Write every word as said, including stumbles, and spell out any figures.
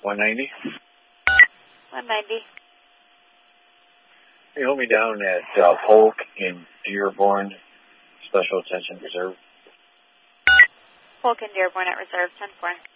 one ninety. one ninety. Hey, hold me down at uh, Polk in Dearborn, Special Attention Reserve. Polk in Dearborn at Reserve, ten four.